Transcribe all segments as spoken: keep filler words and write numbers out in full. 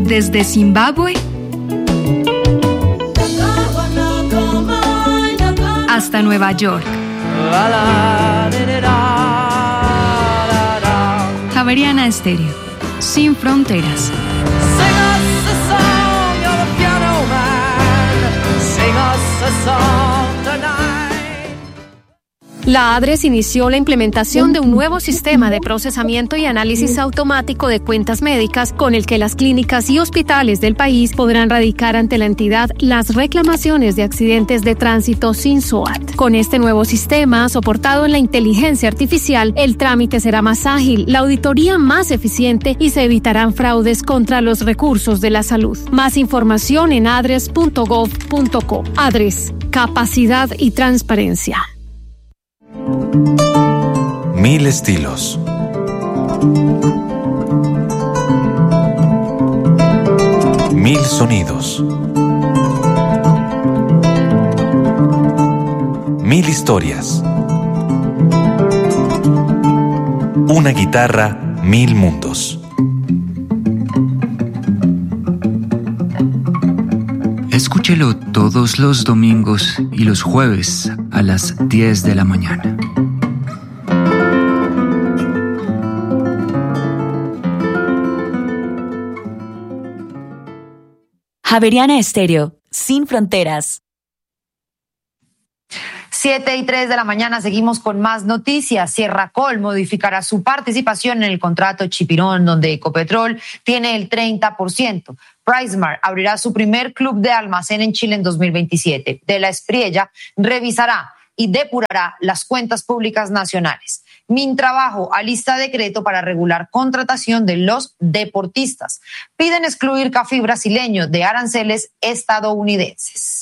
Desde Zimbabue hasta Nueva York. Javeriana Estéreo, sin fronteras. La ADRES inició la implementación de un nuevo sistema de procesamiento y análisis automático de cuentas médicas con el que las clínicas y hospitales del país podrán radicar ante la entidad las reclamaciones de accidentes de tránsito sin S O A T. Con este nuevo sistema, soportado en la inteligencia artificial, el trámite será más ágil, la auditoría más eficiente y se evitarán fraudes contra los recursos de la salud. Más información en adres punto gov punto co. ADRES, capacidad y transparencia. Mil estilos. Mil sonidos. Mil historias. Una guitarra, mil mundos. Escúchelo todos los domingos y los jueves a las diez de la mañana. Javeriana Estéreo, sin fronteras. Siete y tres de la mañana, seguimos con más noticias. Sierracol modificará su participación en el contrato Chipirón, donde Ecopetrol tiene el treinta por ciento. PriceSmart abrirá su primer club de almacén en Chile en dos mil veintisiete. De la Espriella revisará y depurará las cuentas públicas nacionales. Mintrabajo alista decreto para regular contratación de los deportistas. Piden excluir café brasileño de aranceles estadounidenses.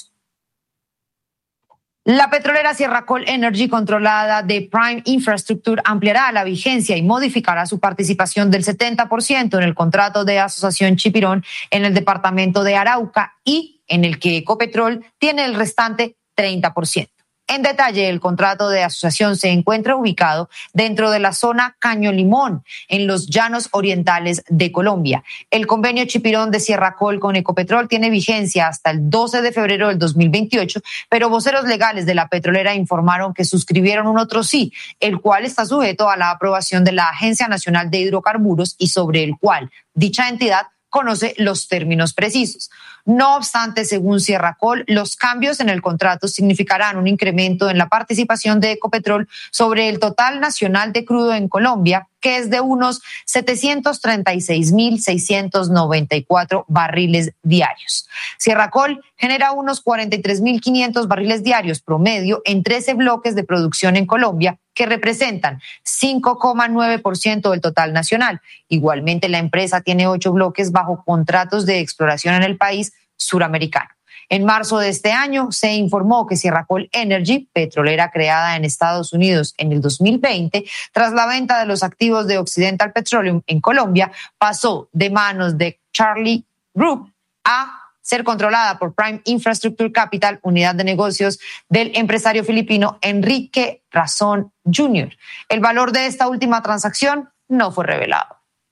La petrolera Sierracol Energy, controlada de Prime Infrastructure, ampliará la vigencia y modificará su participación del setenta por ciento en el contrato de asociación Chipirón en el departamento de Arauca y en el que Ecopetrol tiene el restante treinta por ciento. En detalle, el contrato de asociación se encuentra ubicado dentro de la zona Caño Limón, en los llanos orientales de Colombia. El convenio Chipirón de Sierracol con Ecopetrol tiene vigencia hasta el doce de febrero del dos mil veintiocho, pero voceros legales de la petrolera informaron que suscribieron un otro sí, el cual está sujeto a la aprobación de la Agencia Nacional de Hidrocarburos y sobre el cual dicha entidad conoce los términos precisos. No obstante, según Sierracol, los cambios en el contrato significarán un incremento en la participación de Ecopetrol sobre el total nacional de crudo en Colombia, que es de unos setecientos treinta y seis mil seiscientos noventa y cuatro barriles diarios. Sierracol genera unos cuarenta y tres mil quinientos barriles diarios promedio en trece bloques de producción en Colombia, que representan cinco coma nueve por ciento del total nacional. Igualmente, la empresa tiene ocho bloques bajo contratos de exploración en el país suramericano. En marzo de este año se informó que Sierracol Energy, petrolera creada en Estados Unidos en el dos mil veinte, tras la venta de los activos de Occidental Petroleum en Colombia, pasó de manos de Charlie Group a ser controlada por Prime Infrastructure Capital, unidad de negocios del empresario filipino Enrique Razón junior El valor de esta última transacción no fue revelado.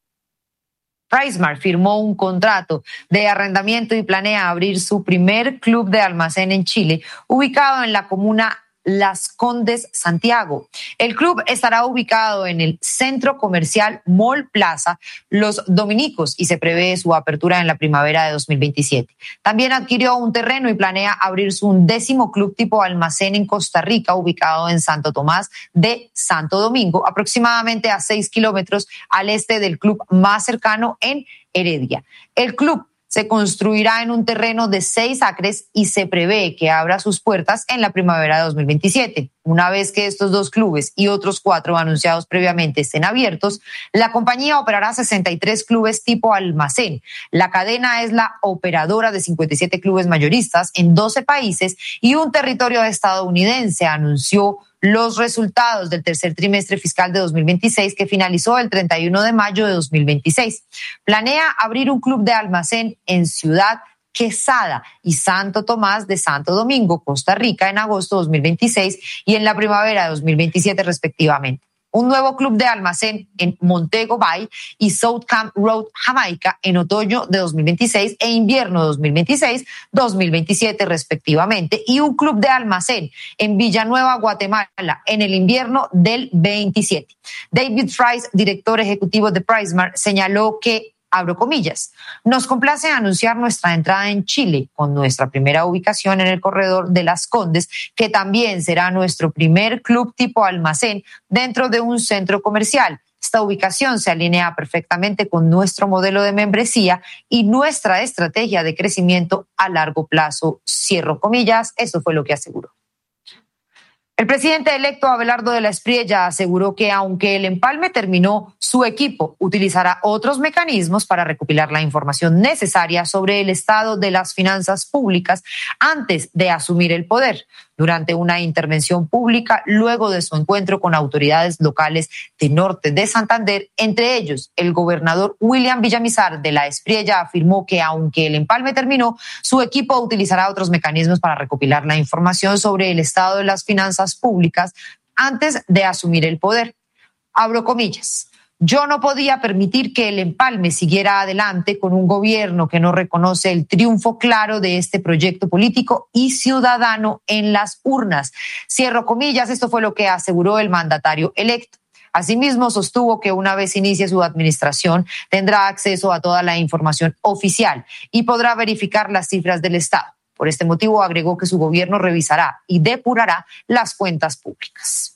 PriceSmart firmó un contrato de arrendamiento y planea abrir su primer club de almacén en Chile, ubicado en la comuna Las Condes, Santiago. El club estará ubicado en el centro comercial Mall Plaza Los Dominicos y se prevé su apertura en la primavera de dos mil veintisiete. También adquirió un terreno y planea abrir su undécimo club tipo almacén en Costa Rica, ubicado en Santo Tomás de Santo Domingo, aproximadamente a seis kilómetros al este del club más cercano en Heredia. El club se construirá en un terreno de seis acres y se prevé que abra sus puertas en la primavera de dos mil veintisiete. Una vez que estos dos clubes y otros cuatro anunciados previamente estén abiertos, la compañía operará sesenta y tres clubes tipo almacén. La cadena es la operadora de cincuenta y siete clubes mayoristas en doce países y un territorio estadounidense. Anunció los resultados del tercer trimestre fiscal de dos mil veintiséis, que finalizó el treinta y uno de mayo de dos mil veintiséis. Planea abrir un club de almacén en Ciudad Quesada y Santo Tomás de Santo Domingo, Costa Rica, en agosto de dos mil veintiséis y en la primavera de dos mil veintisiete, respectivamente. un nuevo club de almacén en Montego Bay y South Camp Road, Jamaica, en otoño de dos mil veintiséis e invierno dos mil veintiséis dos mil veintisiete respectivamente, y un club de almacén en Villanueva, Guatemala, en el invierno del veintisiete. David Price, director ejecutivo de PriceSmart, señaló que, abro comillas, nos complace anunciar nuestra entrada en Chile con nuestra primera ubicación en el corredor de Las Condes, que también será nuestro primer club tipo almacén dentro de un centro comercial. Esta ubicación se alinea perfectamente con nuestro modelo de membresía y nuestra estrategia de crecimiento a largo plazo. Cierro comillas, eso fue lo que aseguró. El presidente electo Abelardo de la Espriella aseguró que aunque el empalme terminó, su equipo utilizará otros mecanismos para recopilar la información necesaria sobre el estado de las finanzas públicas antes de asumir el poder. Durante una intervención pública luego de su encuentro con autoridades locales de norte de Santander, entre ellos el gobernador William Villamizar de la Espriella afirmó que aunque el empalme terminó, su equipo utilizará otros mecanismos para recopilar la información sobre el estado de las finanzas públicas antes de asumir el poder. Abro comillas. Yo no podía permitir que el empalme siguiera adelante con un gobierno que no reconoce el triunfo claro de este proyecto político y ciudadano en las urnas. Cierro comillas, esto fue lo que aseguró el mandatario electo. Asimismo, sostuvo que una vez inicie su administración, tendrá acceso a toda la información oficial y podrá verificar las cifras del Estado. Por este motivo, agregó que su gobierno revisará y depurará las cuentas públicas.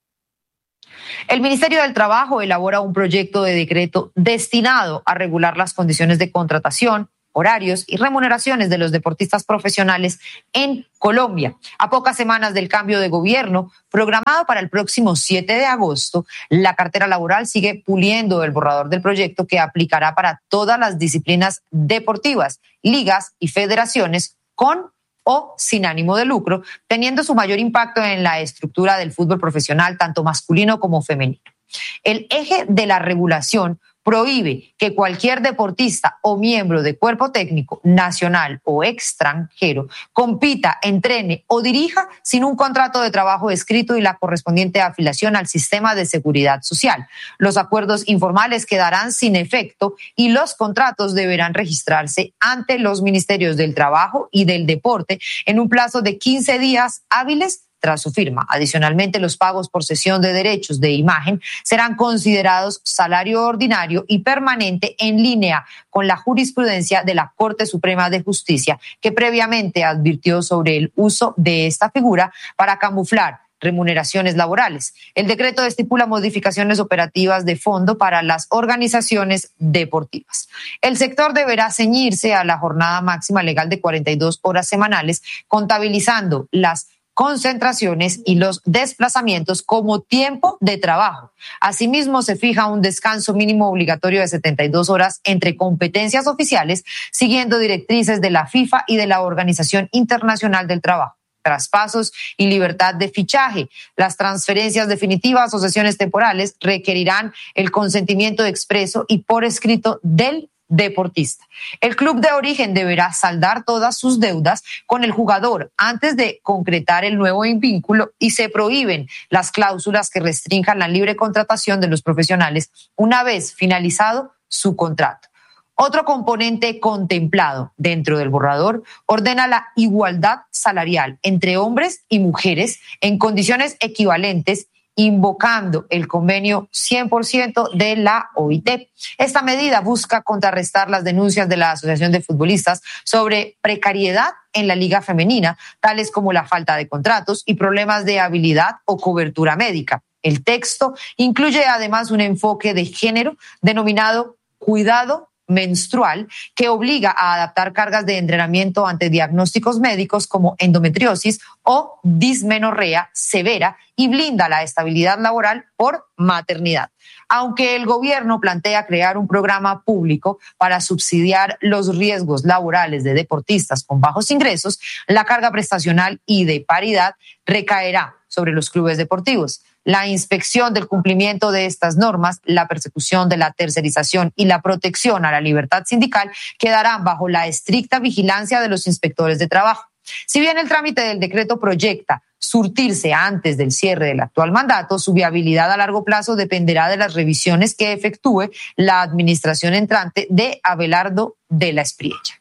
El Ministerio del Trabajo elabora un proyecto de decreto destinado a regular las condiciones de contratación, horarios y remuneraciones de los deportistas profesionales en Colombia. A pocas semanas del cambio de gobierno, programado para el próximo siete de agosto, la cartera laboral sigue puliendo el borrador del proyecto que aplicará para todas las disciplinas deportivas, ligas y federaciones con o sin ánimo de lucro, teniendo su mayor impacto en la estructura del fútbol profesional, tanto masculino como femenino. El eje de la regulación prohíbe que cualquier deportista o miembro de cuerpo técnico nacional o extranjero compita, entrene o dirija sin un contrato de trabajo escrito y la correspondiente afiliación al sistema de seguridad social. Los acuerdos informales quedarán sin efecto y los contratos deberán registrarse ante los ministerios del Trabajo y del Deporte en un plazo de quince días hábiles tras su firma. Adicionalmente, los pagos por cesión de derechos de imagen serán considerados salario ordinario y permanente en línea con la jurisprudencia de la Corte Suprema de Justicia, que previamente advirtió sobre el uso de esta figura para camuflar remuneraciones laborales. El decreto estipula modificaciones operativas de fondo para las organizaciones deportivas. El sector deberá ceñirse a la jornada máxima legal de cuarenta y dos horas semanales, contabilizando las concentraciones y los desplazamientos como tiempo de trabajo. Asimismo, se fija un descanso mínimo obligatorio de setenta y dos horas entre competencias oficiales, siguiendo directrices de la FIFA y de la Organización Internacional del Trabajo. Traspasos y libertad de fichaje. Las transferencias definitivas o sesiones temporales requerirán el consentimiento expreso y por escrito del deportista. El club de origen deberá saldar todas sus deudas con el jugador antes de concretar el nuevo vínculo y se prohíben las cláusulas que restrinjan la libre contratación de los profesionales una vez finalizado su contrato. Otro componente contemplado dentro del borrador ordena la igualdad salarial entre hombres y mujeres en condiciones equivalentes, invocando el convenio cien por ciento de la O I T. Esta medida busca contrarrestar las denuncias de la Asociación de Futbolistas sobre precariedad en la liga femenina, tales como la falta de contratos y problemas de habilidad o cobertura médica. El texto incluye además un enfoque de género denominado cuidado menstrual que obliga a adaptar cargas de entrenamiento ante diagnósticos médicos como endometriosis o dismenorrea severa y blinda la estabilidad laboral por maternidad. Aunque el gobierno plantea crear un programa público para subsidiar los riesgos laborales de deportistas con bajos ingresos, la carga prestacional y de paridad recaerá sobre los clubes deportivos. La inspección del cumplimiento de estas normas, la persecución de la tercerización y la protección a la libertad sindical quedarán bajo la estricta vigilancia de los inspectores de trabajo. Si bien el trámite del decreto proyecta surtirse antes del cierre del actual mandato, su viabilidad a largo plazo dependerá de las revisiones que efectúe la administración entrante de Abelardo de la Espriella.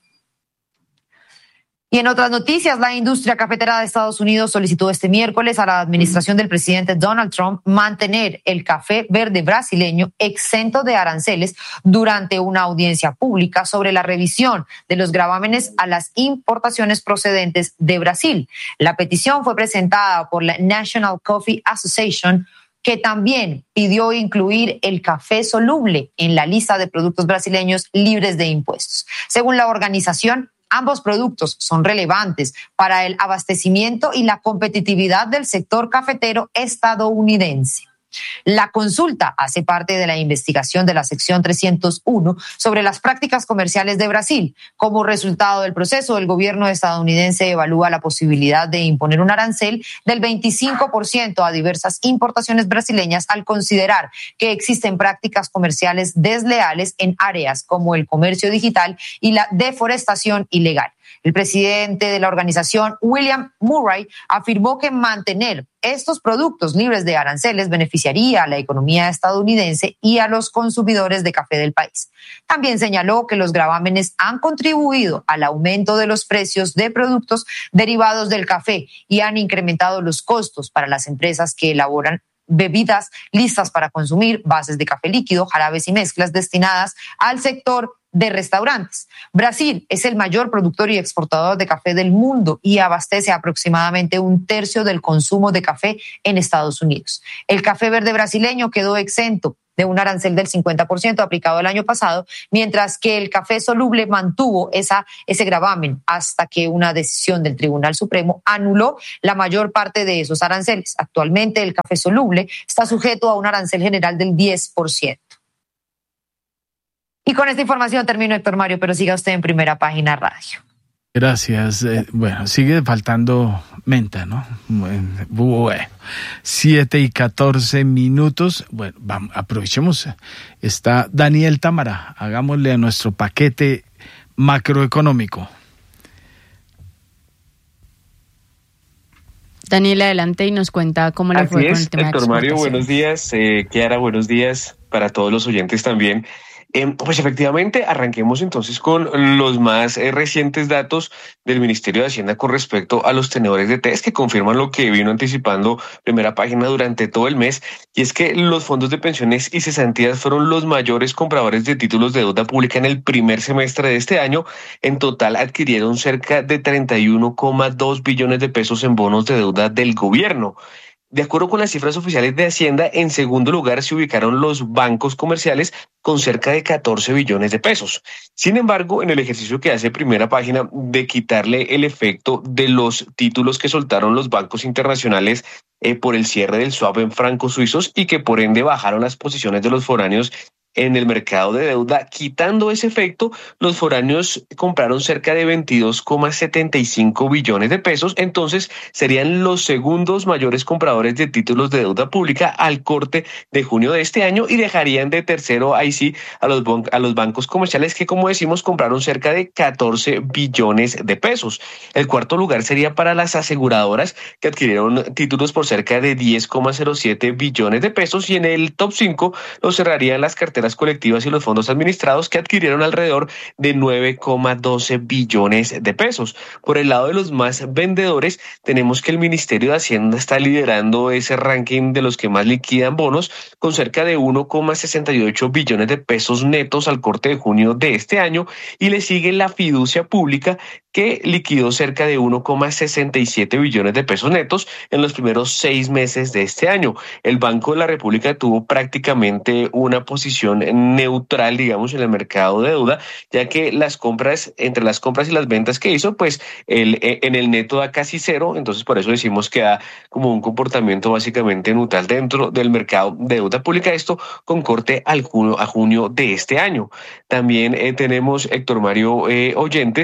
Y en otras noticias, la industria cafetera de Estados Unidos solicitó este miércoles a la administración del presidente Donald Trump mantener el café verde brasileño exento de aranceles durante una audiencia pública sobre la revisión de los gravámenes a las importaciones procedentes de Brasil. La petición fue presentada por la National Coffee Association, que también pidió incluir el café soluble en la lista de productos brasileños libres de impuestos. Según la organización, ambos productos son relevantes para el abastecimiento y la competitividad del sector cafetero estadounidense. La consulta hace parte de la investigación de la sección trescientos uno sobre las prácticas comerciales de Brasil. Como resultado del proceso, el gobierno estadounidense evalúa la posibilidad de imponer un arancel del veinticinco por ciento a diversas importaciones brasileñas al considerar que existen prácticas comerciales desleales en áreas como el comercio digital y la deforestación ilegal. El presidente de la organización, William Murray, afirmó que mantener estos productos libres de aranceles beneficiaría a la economía estadounidense y a los consumidores de café del país. También señaló que los gravámenes han contribuido al aumento de los precios de productos derivados del café y han incrementado los costos para las empresas que elaboran bebidas listas para consumir, bases de café líquido, jarabes y mezclas destinadas al sector de restaurantes. Brasil es el mayor productor y exportador de café del mundo y abastece aproximadamente un tercio del consumo de café en Estados Unidos. El café verde brasileño quedó exento de un arancel del cincuenta por ciento aplicado el año pasado, mientras que el café soluble mantuvo esa, ese gravamen hasta que una decisión del Tribunal Supremo anuló la mayor parte de esos aranceles. Actualmente el café soluble está sujeto a un arancel general del diez por ciento. Y con esta información termino, Héctor Mario, pero siga usted en Primera Página Radio. Gracias. Eh, bueno, sigue faltando menta, ¿no? Bueno, siete y catorce minutos. Bueno, vamos, aprovechemos. Está Daniel Támara. Hagámosle a nuestro paquete macroeconómico. Daniel, adelante y nos cuenta cómo le Así fue es, con el tema Héctor de Mario, buenos días. Eh, Kiara, buenos días para todos los oyentes también. Eh, pues efectivamente, arranquemos entonces con los más eh, recientes datos del Ministerio de Hacienda con respecto a los tenedores de T E S, que confirman lo que vino anticipando Primera Página durante todo el mes, y es que los fondos de pensiones y cesantías fueron los mayores compradores de títulos de deuda pública en el primer semestre de este año. En total adquirieron cerca de treinta y uno coma dos billones de pesos en bonos de deuda del gobierno. De acuerdo con las cifras oficiales de Hacienda, en segundo lugar se ubicaron los bancos comerciales con cerca de catorce billones de pesos. Sin embargo, en el ejercicio que hace Primera Página de quitarle el efecto de los títulos que soltaron los bancos internacionales eh, por el cierre del swap en francos suizos y que por ende bajaron las posiciones de los foráneos en el mercado de deuda, quitando ese efecto, los foráneos compraron cerca de veintidós coma setenta y cinco billones de pesos, entonces serían los segundos mayores compradores de títulos de deuda pública al corte de junio de este año y dejarían de tercero ahí sí a los, bon- a los bancos comerciales que, como decimos, compraron cerca de catorce billones de pesos. El cuarto lugar sería para las aseguradoras, que adquirieron títulos por cerca de diez coma cero siete billones de pesos, y en el top cinco lo cerrarían las carteras colectivas y los fondos administrados, que adquirieron alrededor de nueve coma doce billones de pesos. Por el lado de los más vendedores, tenemos que el Ministerio de Hacienda está liderando ese ranking de los que más liquidan bonos, con cerca de uno coma sesenta y ocho billones de pesos netos al corte de junio de este año, y le sigue la fiducia pública, que liquidó cerca de uno coma sesenta y siete billones de pesos netos en los primeros seis meses de este año. El Banco de la República tuvo prácticamente una posición neutral, digamos, en el mercado de deuda, ya que las compras, entre las compras y las ventas que hizo, pues el, en el neto da casi cero, entonces por eso decimos que da como un comportamiento básicamente neutral dentro del mercado de deuda pública, esto con corte al junio, a junio de este año. También eh, tenemos, Héctor Mario, eh, oyentes,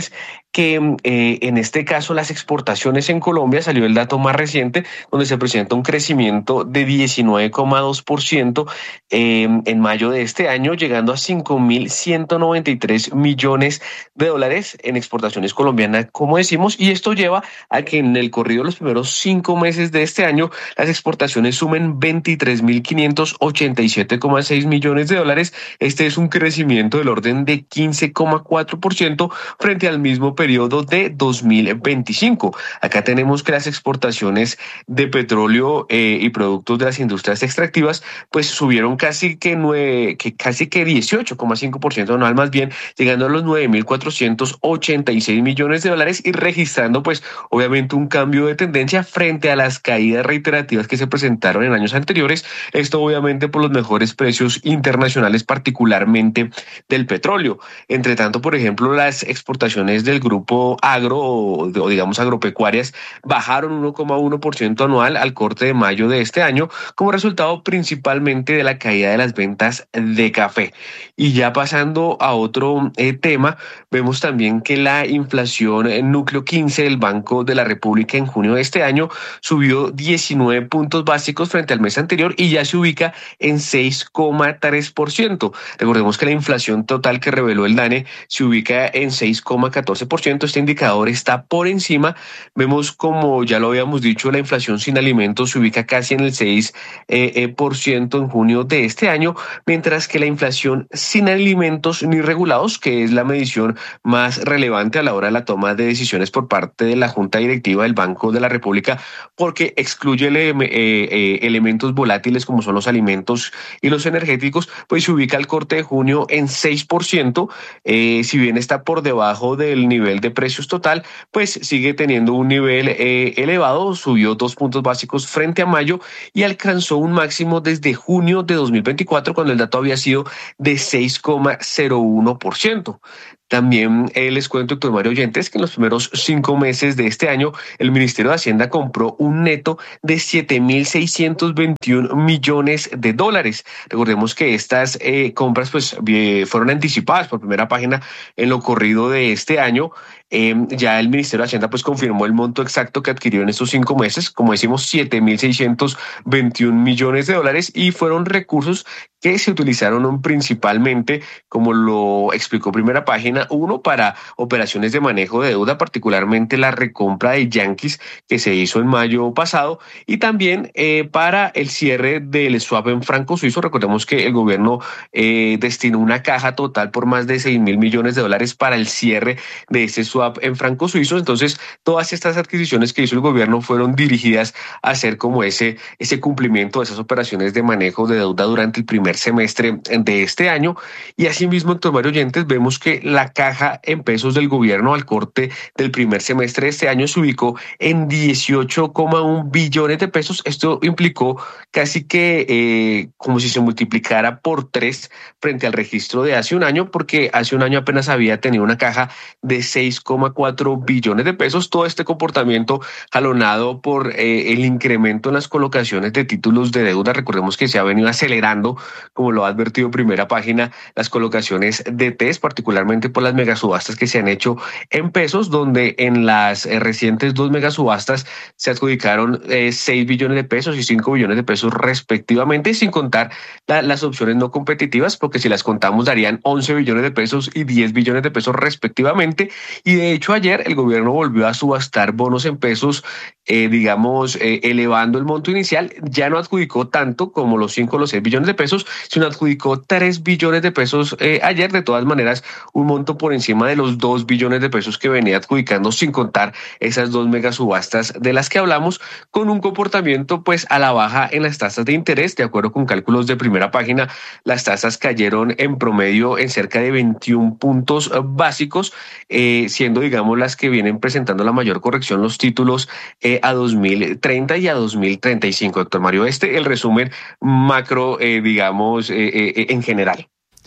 que eh, en este caso las exportaciones en Colombia, salió el dato más reciente, donde se presenta un crecimiento de diecinueve coma dos por ciento eh, en mayo de este año, llegando a cinco mil ciento noventa y tres millones de dólares en exportaciones colombianas, como decimos, y esto lleva a que en el corrido de los primeros cinco meses de este año las exportaciones sumen veintitrés mil quinientos ochenta y siete coma seis millones de dólares. Este es un crecimiento del orden de quince coma cuatro por ciento frente al mismo periodo de dos mil veinticinco. Acá tenemos que las exportaciones de petróleo eh, y productos de las industrias extractivas pues subieron casi que nueve, que casi que dieciocho coma cinco por ciento anual, más bien llegando a los nueve mil cuatrocientos ochenta y seis millones de dólares y registrando pues obviamente un cambio de tendencia frente a las caídas reiterativas que se presentaron en años anteriores. Esto obviamente por los mejores precios internacionales, particularmente del petróleo. Entre tanto, por ejemplo, las exportaciones del grupo agro o, o digamos agropecuarias bajaron uno coma uno por ciento anual al corte de mayo de este año, como resultado principalmente de la caída de las ventas de café. Y ya pasando a otro eh, tema, vemos también que la inflación en núcleo quince del Banco de la República en junio de este año subió diecinueve puntos básicos frente al mes anterior y ya se ubica en seis coma tres por ciento. Recordemos que la inflación total que reveló el DANE se ubica en seis coma catorce por ciento. Este indicador está por encima. Vemos, como ya lo habíamos dicho, la inflación sin alimentos se ubica casi en el seis por ciento en junio de este año, mientras que la inflación sin alimentos ni regulados, que es la medición más relevante a la hora de la toma de decisiones por parte de la Junta Directiva del Banco de la República, porque excluye ele- eh, eh, elementos volátiles como son los alimentos y los energéticos, pues se ubica al corte de junio en seis por ciento. Eh, si bien está por debajo del nivel de precios total, pues sigue teniendo un nivel eh, elevado, subió dos puntos básicos frente a mayo y alcanzó un máximo desde junio de dos mil veinticuatro, cuando el dato había sido de seis coma cero uno por ciento. También eh, les cuento, doctor Mario Oyentes, que en los primeros cinco meses de este año el Ministerio de Hacienda compró un neto de siete mil seiscientos veintiún millones de dólares. Recordemos que estas eh, compras pues eh, fueron anticipadas por primera página en lo corrido de este año. Eh, ya el Ministerio de Hacienda pues confirmó el monto exacto que adquirió en estos cinco meses, como decimos, siete mil seiscientos veintiún millones de dólares, y fueron recursos que se utilizaron principalmente, como lo explicó primera página, uno para operaciones de manejo de deuda, particularmente la recompra de Yankees que se hizo en mayo pasado, y también eh, para el cierre del swap en franco suizo. Recordemos que el gobierno eh, destinó una caja total por más de seis mil millones de dólares para el cierre de ese swap en franco suizo. Entonces, todas estas adquisiciones que hizo el gobierno fueron dirigidas a hacer como ese, ese cumplimiento de esas operaciones de manejo de deuda durante el primer semestre de este año. Y asimismo, doctor Mario Oyentes, vemos que la caja en pesos del gobierno al corte del primer semestre de este año se ubicó en dieciocho coma uno billones de pesos. Esto implicó casi que eh, como si se multiplicara por tres frente al registro de hace un año, porque hace un año apenas había tenido una caja de seis coma cuatro billones de pesos. Todo este comportamiento jalonado por eh, el incremento en las colocaciones de títulos de deuda. Recordemos que se ha venido acelerando, como lo ha advertido primera página, las colocaciones de T E S, particularmente por las megasubastas que se han hecho en pesos, donde en las eh, recientes dos megasubastas se adjudicaron eh, seis billones de pesos y cinco billones de pesos respectivamente, sin contar la, las opciones no competitivas, porque si las contamos darían once billones de pesos y diez billones de pesos respectivamente. Y de hecho ayer el gobierno volvió a subastar bonos en pesos, eh, digamos, eh, elevando el monto inicial. Ya no adjudicó tanto como los cinco o los seis billones de pesos, sino adjudicó tres billones de pesos eh, ayer. De todas maneras, un monto por encima de los dos billones de pesos que venía adjudicando, sin contar esas dos megasubastas de las que hablamos, con un comportamiento pues a la baja en las tasas de interés. De acuerdo con cálculos de primera página, las tasas cayeron en promedio en cerca de veintiún puntos básicos, eh, siendo digamos las que vienen presentando la mayor corrección los títulos eh, a dos mil treinta y a dos mil treinta y cinco. Doctor Mario, este el resumen macro, eh, digamos, eh, eh, en general.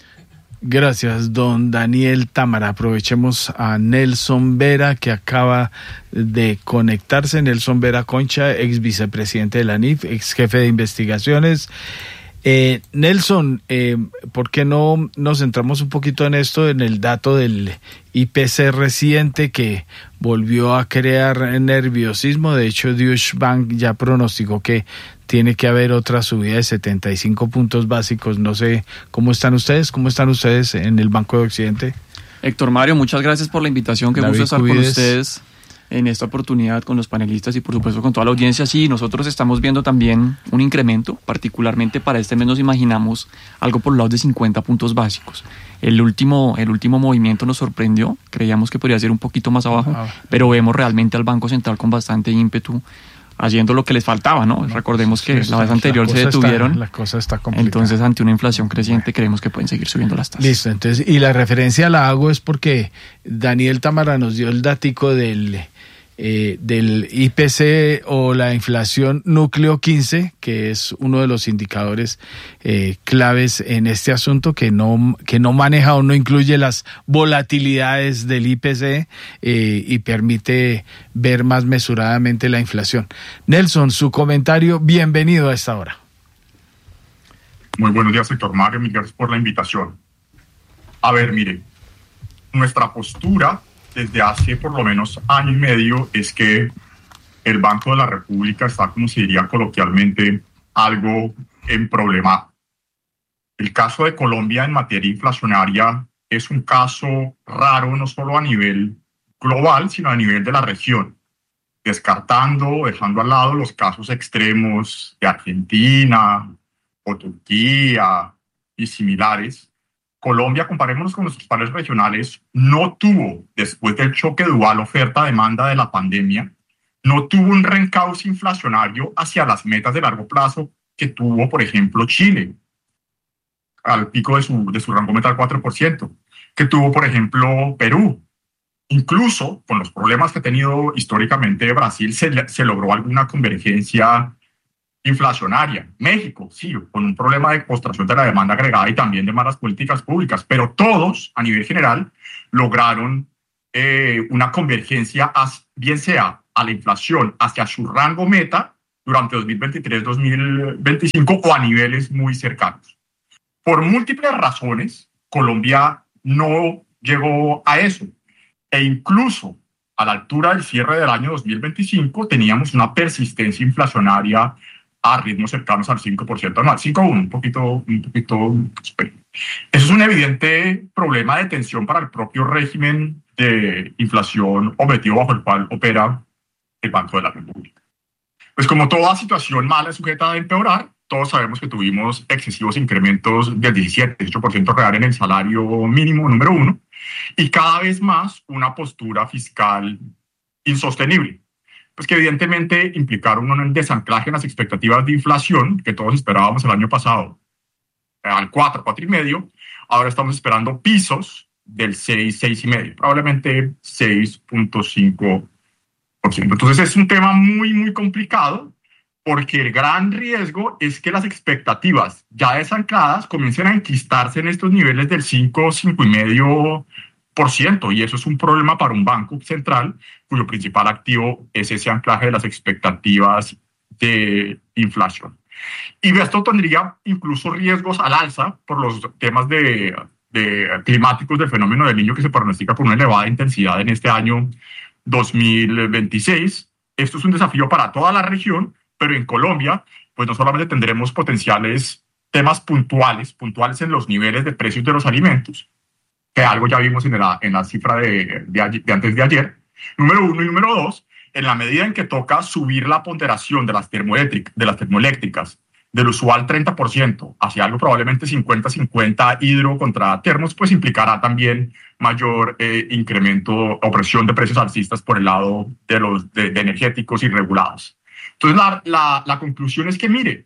Gracias, don Daniel Támara. Aprovechemos a Nelson Vera, que acaba de conectarse. Nelson Vera Concha, ex vicepresidente de la N I F, ex jefe de investigaciones. Eh, Nelson, eh, ¿por qué no nos centramos un poquito en esto, en el dato del I P C reciente que volvió a crear nerviosismo? De hecho, Deutsche Bank ya pronosticó que tiene que haber otra subida de setenta y cinco puntos básicos. No sé, ¿cómo están ustedes? ¿Cómo están ustedes en el Banco de Occidente? Héctor Mario, muchas gracias por la invitación. Qué gusto estar con ustedes en esta oportunidad, con los panelistas y por supuesto con toda la audiencia. Sí, nosotros estamos viendo también un incremento, particularmente para este mes nos imaginamos algo por el lado de cincuenta puntos básicos. El último, el último movimiento nos sorprendió, creíamos que podría ser un poquito más abajo, ah, pero vemos realmente al Banco Central con bastante ímpetu, haciendo lo que les faltaba, ¿no? Recordemos que la vez anterior se detuvieron, la cosa está complicada. Entonces ante una inflación creciente creemos que pueden seguir subiendo las tasas. Listo, entonces, y la referencia la hago es porque Daniel Támara nos dio el datico del... Eh, del I P C o la inflación núcleo quince, que es uno de los indicadores eh, claves en este asunto, que no, que no maneja o no incluye las volatilidades del I P C eh, y permite ver más mesuradamente la inflación. Nelson, su comentario, bienvenido a esta hora. Muy buenos días, Héctor Mario, mil gracias por la invitación. A ver, mire, nuestra postura desde hace por lo menos año y medio es que el Banco de la República está, como se diría coloquialmente, algo en problema. El caso de Colombia en materia inflacionaria es un caso raro, no solo a nivel global, sino a nivel de la región, descartando, dejando al lado los casos extremos de Argentina o Turquía y similares. Colombia, comparémonos con nuestros pares regionales, no tuvo, después del choque dual oferta-demanda de la pandemia, no tuvo un reencauce inflacionario hacia las metas de largo plazo que tuvo, por ejemplo, Chile, al pico de su, de su rango meta al cuatro por ciento, que tuvo, por ejemplo, Perú. Incluso, con los problemas que ha tenido históricamente Brasil, se, se logró alguna convergencia inflacionaria. México, sí, con un problema de postración de la demanda agregada y también de malas políticas públicas, pero todos, a nivel general, lograron eh, una convergencia, bien sea a la inflación hacia su rango meta durante dos mil veintitrés dos mil veinticinco o a niveles muy cercanos. Por múltiples razones, Colombia no llegó a eso. E incluso a la altura del cierre del año dos mil veinticinco teníamos una persistencia inflacionaria a ritmos cercanos al cinco por ciento anual, cinco punto uno, un poquito, un poquito superior. Eso es un evidente problema de tensión para el propio régimen de inflación objetivo bajo el cual opera el Banco de la República. Pues como toda situación mala es sujeta a empeorar, todos sabemos que tuvimos excesivos incrementos del diecisiete, dieciocho por ciento real en el salario mínimo número uno y cada vez más una postura fiscal insostenible, pues que evidentemente implicaron un desanclaje en las expectativas de inflación que todos esperábamos el año pasado al cuatro, cuatro y medio. Ahora estamos esperando pisos del seis, seis y medio, probablemente seis punto cinco por ciento. Entonces es un tema muy, muy complicado porque el gran riesgo es que las expectativas ya desancladas comiencen a enquistarse en estos niveles del cinco, cinco y medio por ciento, y eso es un problema para un banco central cuyo principal activo es ese anclaje de las expectativas de inflación. Y esto tendría incluso riesgos al alza por los temas de, de climáticos del fenómeno del Niño que se pronostica con una elevada intensidad en este año dos mil veintiséis. Esto es un desafío para toda la región, pero en Colombia pues no solamente tendremos potenciales temas puntuales, puntuales en los niveles de precios de los alimentos, que algo ya vimos en la, en la cifra de, de, de antes de ayer, número uno, y número dos, en la medida en que toca subir la ponderación de las, termoeléctricas, de las termoeléctricas del usual treinta por ciento hacia algo probablemente cincuenta cincuenta hidro contra termos, pues implicará también mayor eh, incremento o presión de precios alcistas por el lado de los de, de energéticos y regulados. Entonces la, la, la conclusión es que, mire,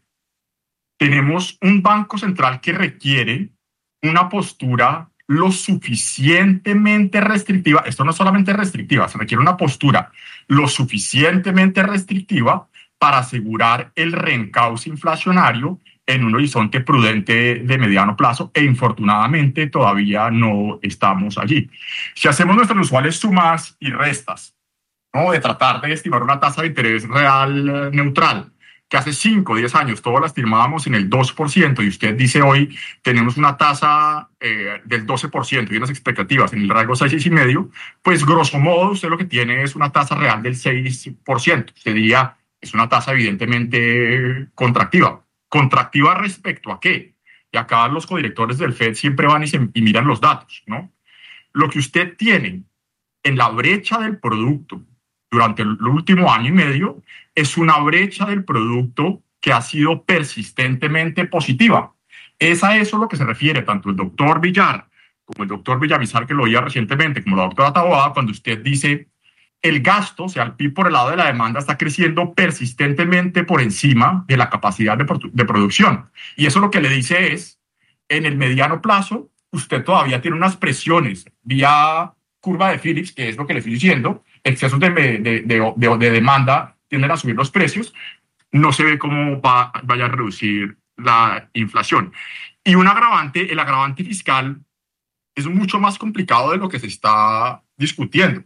tenemos un Banco Central que requiere una postura lo suficientemente restrictiva. Esto no es solamente restrictiva, se requiere una postura lo suficientemente restrictiva para asegurar el reencauce inflacionario en un horizonte prudente de mediano plazo, e infortunadamente todavía no estamos allí. Si hacemos nuestras usuales sumas y restas, ¿no?, de tratar de estimar una tasa de interés real neutral que hace cinco o diez años todos las estimábamos en el dos por ciento y usted dice hoy tenemos una tasa eh, del doce por ciento y unas expectativas en el rango seis, seis y medio, pues grosso modo usted lo que tiene es una tasa real del seis por ciento. Usted diría, es una tasa evidentemente contractiva. ¿Contractiva respecto a qué? Y acá los codirectores del Fed siempre van y, se, y miran los datos, ¿no? Lo que usted tiene en la brecha del producto durante el último año y medio es una brecha del producto que ha sido persistentemente positiva. Es a eso lo que se refiere tanto el doctor Villar como el doctor Villamizar, que lo oía recientemente, como la doctora Taboada, cuando usted dice el gasto, o sea, el P I B por el lado de la demanda está creciendo persistentemente por encima de la capacidad de, produ- de producción. Y eso lo que le dice es, en el mediano plazo, usted todavía tiene unas presiones vía curva de Phillips, que es lo que le estoy diciendo, excesos de, de, de, de, de demanda tienden a subir los precios, no se ve cómo va, vaya a reducir la inflación. Y un agravante, el agravante fiscal, es mucho más complicado de lo que se está discutiendo.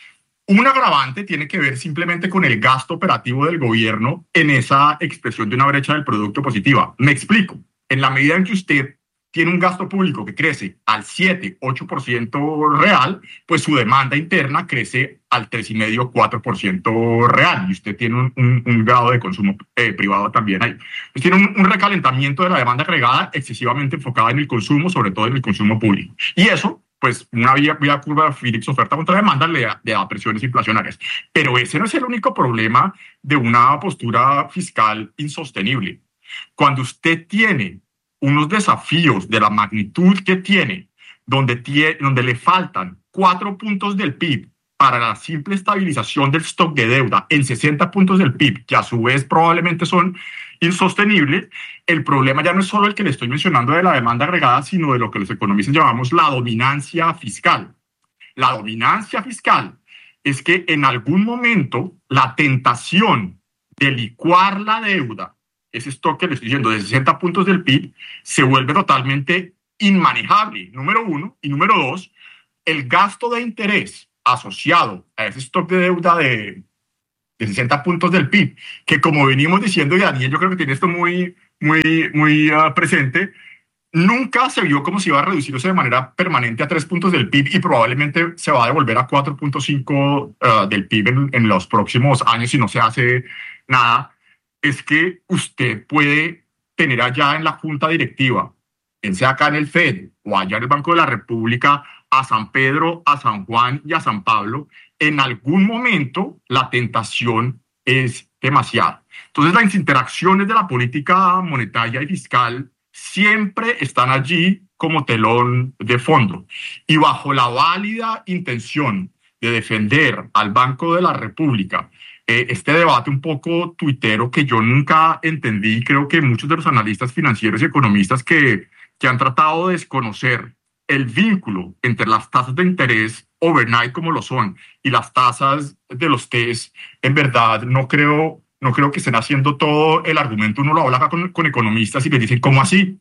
Un agravante tiene que ver simplemente con el gasto operativo del gobierno en esa expresión de una brecha del producto positiva. Me explico. En la medida en que usted tiene un gasto público que crece al siete, ocho por ciento real, pues su demanda interna crece al tres coma cinco, cuatro por ciento real. Y usted tiene un, un, un grado de consumo eh, privado también ahí. Pues tiene un, un recalentamiento de la demanda agregada excesivamente enfocada en el consumo, sobre todo en el consumo público. Y eso, pues una vía, vía curva de Phillips, oferta contra demanda, le da, le da presiones inflacionarias. Pero ese no es el único problema de una postura fiscal insostenible. Cuando usted tiene unos desafíos de la magnitud que tiene, donde, tiene, donde le faltan cuatro puntos del P I B para la simple estabilización del stock de deuda en sesenta puntos del P I B, que a su vez probablemente son insostenibles, el problema ya no es solo el que le estoy mencionando de la demanda agregada, sino de lo que los economistas llamamos la dominancia fiscal. La dominancia fiscal es que en algún momento la tentación de licuar la deuda, ese stock que le estoy diciendo de sesenta puntos del P I B, se vuelve totalmente inmanejable, número uno. Y número dos, el gasto de interés asociado a ese stock de deuda de, de sesenta puntos del P I B, que como venimos diciendo, y Daniel yo creo que tiene esto muy, muy, muy uh, presente, nunca se vio como si iba a reducirse de manera permanente a tres puntos del P I B y probablemente se va a devolver a cuatro punto cinco uh, del P I B en, en los próximos años si no se hace nada. Es que usted puede tener allá en la junta directiva, en sea acá en el Fed o allá en el Banco de la República, a San Pedro, a San Juan y a San Pablo, en algún momento la tentación es demasiada. Entonces las interacciones de la política monetaria y fiscal siempre están allí como telón de fondo. Y bajo la válida intención de defender al Banco de la República, Eh, este debate un poco tuitero que yo nunca entendí, creo que muchos de los analistas financieros y economistas que, que han tratado de desconocer el vínculo entre las tasas de interés overnight como lo son y las tasas de los T E S, en verdad no creo, no creo que estén haciendo todo el argumento. Uno lo habla acá con, con economistas y les dicen, ¿cómo así?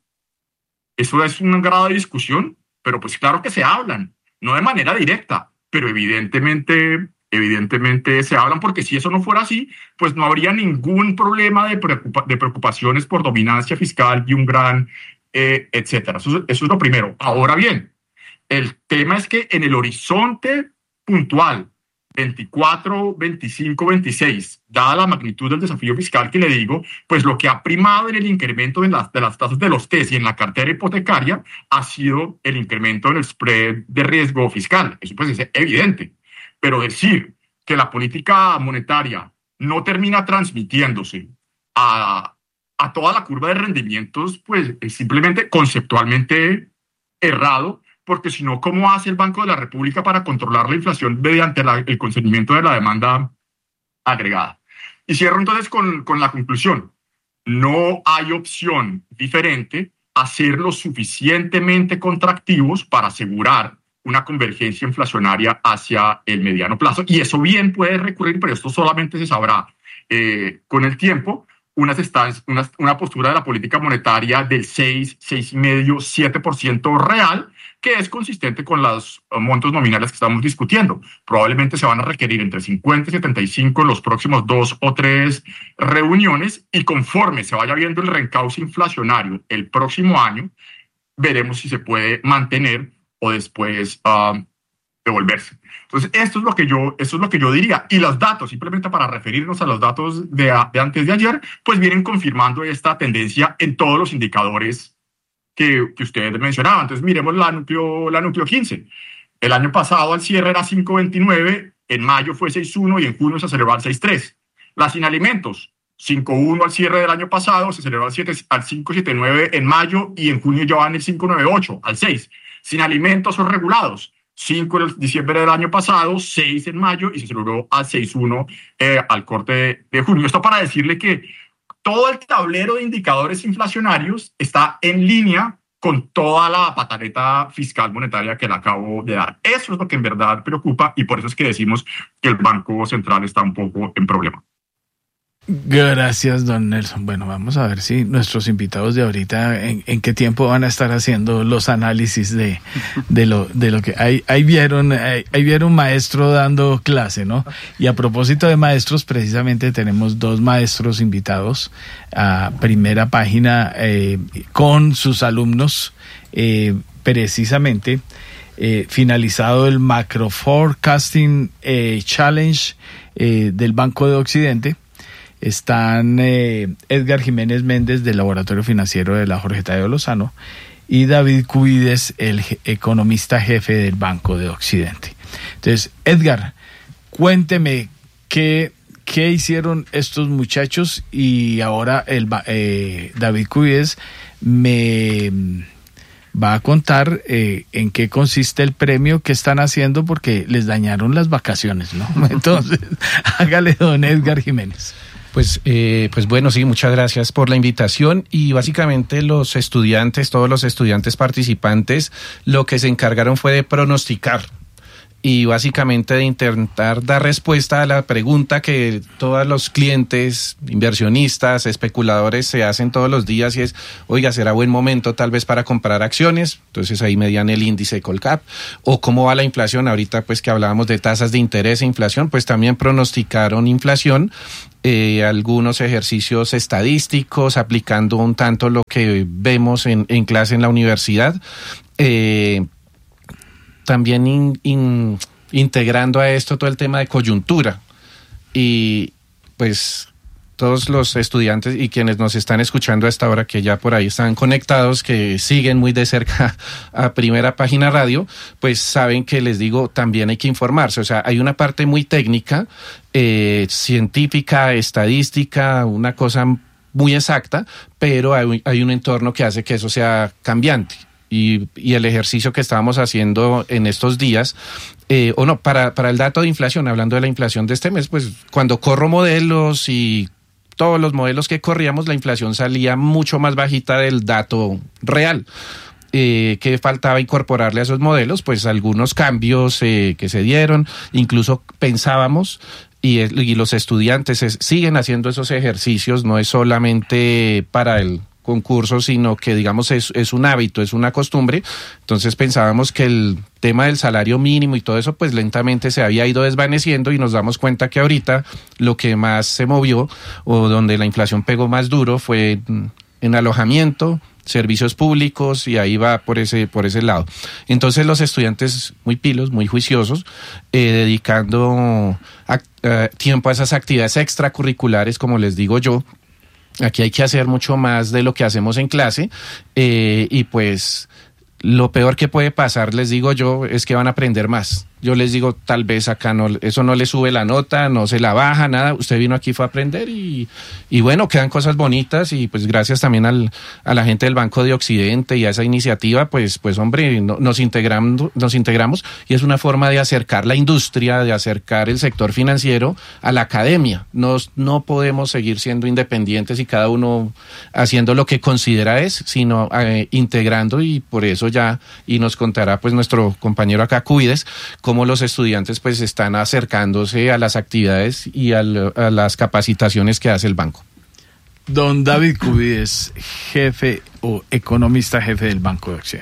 Eso es un grado de discusión, pero pues claro que se hablan, no de manera directa, pero evidentemente... Evidentemente se hablan, porque si eso no fuera así, pues no habría ningún problema de, preocupa de preocupaciones por dominancia fiscal y un gran eh, etcétera. Eso, eso es lo primero. Ahora bien, el tema es que en el horizonte puntual veinticuatro, veinticinco, veintiséis, dada la magnitud del desafío fiscal que le digo, pues lo que ha primado en el incremento de las, de las tasas de los T E S y en la cartera hipotecaria ha sido el incremento en el spread de riesgo fiscal. Eso pues es evidente. Pero decir que la política monetaria no termina transmitiéndose a, a toda la curva de rendimientos, pues es simplemente conceptualmente errado, porque si no, ¿cómo hace el Banco de la República para controlar la inflación mediante la, el consentimiento de la demanda agregada? Y cierro entonces con, con la conclusión. No hay opción diferente a ser lo suficientemente contractivos para asegurar una convergencia inflacionaria hacia el mediano plazo. Y eso bien puede recurrir, pero esto solamente se sabrá eh, con el tiempo, unas estancias, una, una postura de la política monetaria del seis, seis coma cinco, siete por ciento real, que es consistente con los montos nominales que estamos discutiendo. Probablemente se van a requerir entre cincuenta y setenta y cinco en los próximos dos o tres reuniones, y conforme se vaya viendo el reencauce inflacionario el próximo año, veremos si se puede mantener o después uh, devolverse. Entonces, esto es lo que yo, esto es lo que yo diría. Y los datos, simplemente para referirnos a los datos de, de antes de ayer, pues vienen confirmando esta tendencia en todos los indicadores que, que ustedes mencionaban. Entonces, miremos la núcleo, la núcleo quince. El año pasado al cierre era cinco veintinueve, en mayo fue seis uno y en junio se aceleró al seis tres. Las sin alimentos, cinco uno al cierre del año pasado, se aceleró al, al cinco setenta y nueve en mayo y en junio ya van el cinco noventa y ocho, al seis. Sin alimentos o regulados, cinco en diciembre del año pasado, seis en mayo y se aceleró al seis uno eh, al corte de, de junio. Esto para decirle que todo el tablero de indicadores inflacionarios está en línea con toda la pataleta fiscal monetaria que le acabo de dar. Eso es lo que en verdad preocupa y por eso es que decimos que el Banco Central está un poco en problema. Gracias, don Nelson. Bueno, vamos a ver si nuestros invitados de ahorita en, en qué tiempo van a estar haciendo los análisis de, de lo de lo que ahí, ahí vieron ahí, ahí vieron un maestro dando clase, ¿no? Y a propósito de maestros, precisamente tenemos dos maestros invitados a Primera Página eh, con sus alumnos, eh, precisamente eh, finalizado el Macro Forecasting eh, Challenge eh, del Banco de Occidente. Están eh, Edgar Jiménez Méndez del Laboratorio Financiero de la Jorge Tadeo Lozano y David Cubides, el je- economista jefe del Banco de Occidente. Entonces, Edgar, cuénteme qué, qué hicieron estos muchachos y ahora el eh, David Cubides me va a contar eh, en qué consiste el premio que están haciendo porque les dañaron las vacaciones, ¿no? Entonces, hágale, don Edgar Jiménez. Pues, eh, pues bueno, sí, muchas gracias por la invitación y básicamente los estudiantes, todos los estudiantes participantes, lo que se encargaron fue de pronosticar y básicamente de intentar dar respuesta a la pregunta que todos los clientes, inversionistas, especuladores se hacen todos los días y es, oiga, ¿será buen momento tal vez para comprar acciones? Entonces ahí medían el índice Colcap. O cómo va la inflación, ahorita pues que hablábamos de tasas de interés e inflación, pues también pronosticaron inflación. Eh, algunos ejercicios estadísticos, aplicando un tanto lo que vemos en, en clase en la universidad. Eh, también in, in, integrando a esto todo el tema de coyuntura. Y pues todos los estudiantes y quienes nos están escuchando a esta hora, que ya por ahí están conectados, que siguen muy de cerca a Primera Página Radio, pues saben que les digo, también hay que informarse. O sea, hay una parte muy técnica, eh, científica, estadística, una cosa muy exacta, pero hay, hay un entorno que hace que eso sea cambiante. Y, y el ejercicio que estábamos haciendo en estos días, eh, o no, para, para el dato de inflación, hablando de la inflación de este mes, pues cuando corro modelos y todos los modelos que corríamos, la inflación salía mucho más bajita del dato real. Eh, ¿Qué faltaba incorporarle a esos modelos? Pues algunos cambios eh, que se dieron, incluso pensábamos, y, y los estudiantes es, siguen haciendo esos ejercicios, no es solamente para el concurso, sino que digamos es, es un hábito, es una costumbre. Entonces pensábamos que el tema del salario mínimo y todo eso pues lentamente se había ido desvaneciendo y nos damos cuenta que ahorita lo que más se movió o donde la inflación pegó más duro fue en alojamiento, servicios públicos y ahí va por ese, por ese lado. Entonces los estudiantes muy pilos, muy juiciosos, eh, dedicando a, a, tiempo a esas actividades extracurriculares, como les digo yo. Aquí hay que hacer mucho más de lo que hacemos en clase eh, y pues lo peor que puede pasar, les digo yo, es que van a aprender más. Yo les digo, tal vez acá no, eso no le sube la nota, no se la baja, nada. Usted vino aquí fue a aprender y, y bueno, quedan cosas bonitas y pues gracias también al, a la gente del Banco de Occidente y a esa iniciativa, pues, pues hombre, no, nos integramos, nos integramos y es una forma de acercar la industria, de acercar el sector financiero a la academia. Nos, no podemos seguir siendo independientes y cada uno haciendo lo que considera es, sino eh, integrando y por eso ya, y nos contará pues nuestro compañero acá, Cuides, cómo los estudiantes pues están acercándose a las actividades y a, a las capacitaciones que hace el banco. Don David Cubides, jefe o economista jefe del Banco de Occidente.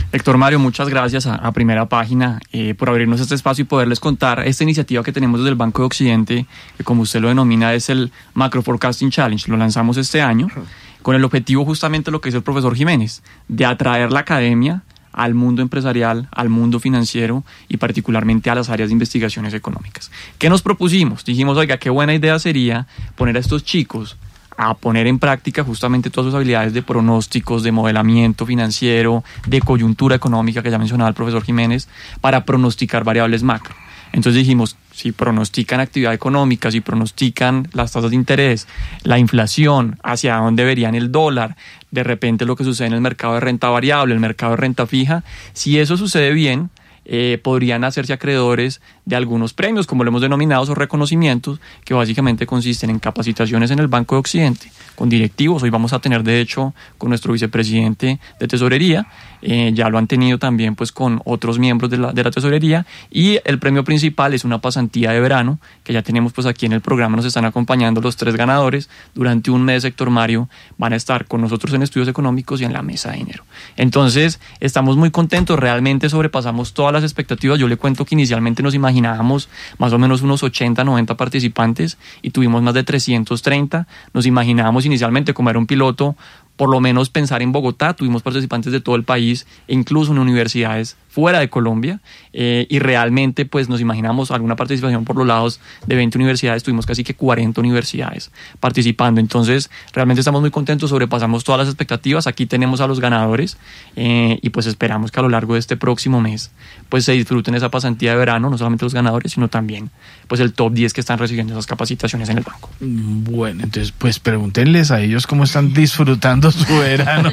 Héctor Mario, muchas gracias a, a Primera Página eh, por abrirnos este espacio y poderles contar esta iniciativa que tenemos desde el Banco de Occidente, que como usted lo denomina es el Macro Forecasting Challenge. Lo lanzamos este año con el objetivo justamente lo que dice el profesor Jiménez, de atraer la academia al mundo empresarial, al mundo financiero y particularmente a las áreas de investigaciones económicas. ¿Qué nos propusimos? Dijimos, oiga, qué buena idea sería poner a estos chicos a poner en práctica justamente todas sus habilidades de pronósticos, de modelamiento financiero, de coyuntura económica que ya mencionaba el profesor Jiménez, para pronosticar variables macro. Entonces dijimos, si pronostican actividad económica, si pronostican las tasas de interés, la inflación, hacia dónde verían el dólar, de repente lo que sucede en el mercado de renta variable, el mercado de renta fija, si eso sucede bien, eh, podrían hacerse acreedores de algunos premios, como lo hemos denominado, o reconocimientos, que básicamente consisten en capacitaciones en el Banco de Occidente, con directivos. Hoy vamos a tener, de hecho, con nuestro vicepresidente de Tesorería, eh, ya lo han tenido también pues con otros miembros de la, de la Tesorería, y el premio principal es una pasantía de verano, que ya tenemos pues aquí en el programa, nos están acompañando los tres ganadores. Durante un mes, Héctor Mario, van a estar con nosotros en Estudios Económicos y en la mesa de dinero. Entonces, estamos muy contentos, realmente sobrepasamos todas las expectativas. Yo le cuento que inicialmente nos imaginábamos más o menos unos ochenta, noventa participantes y tuvimos más de trescientos treinta. Nos imaginábamos inicialmente, como era un piloto, por lo menos pensar en Bogotá. Tuvimos participantes de todo el país e incluso en universidades fuera de Colombia, eh, y realmente pues nos imaginamos alguna participación por los lados de veinte universidades. Tuvimos casi que cuarenta universidades participando. Entonces realmente estamos muy contentos, sobrepasamos todas las expectativas. Aquí tenemos a los ganadores, eh, y pues esperamos que a lo largo de este próximo mes pues se disfruten esa pasantía de verano, no solamente los ganadores, sino también pues el top diez que están recibiendo esas capacitaciones en el banco. Bueno, entonces pues pregúntenles a ellos cómo están disfrutando su verano.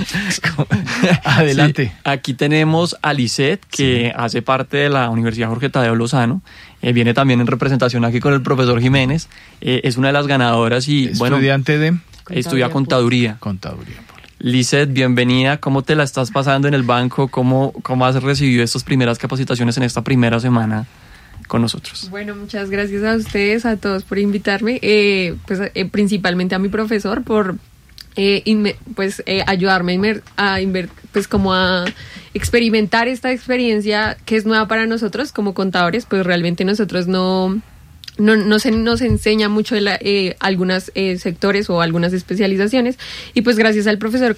Adelante. Sí, aquí tenemos a Lisette, que sí. hace parte de la Universidad Jorge Tadeo Lozano. Eh, viene también en representación aquí con el profesor Jiménez. Eh, es una de las ganadoras y estudiante bueno, de estudia contaduría. Contaduría. Lisette, bienvenida. ¿Cómo te la estás pasando en el banco? ¿Cómo, cómo has recibido estas primeras capacitaciones en esta primera semana con nosotros? Bueno, muchas gracias a ustedes, a todos por invitarme. Eh, pues eh, principalmente a mi profesor por eh, inme- pues eh, ayudarme a, inmer- a inver- pues como a experimentar esta experiencia que es nueva para nosotros como contadores. Pues realmente nosotros no no, no se nos enseña mucho de la, eh, algunos eh, sectores o algunas especializaciones, y pues gracias al profesor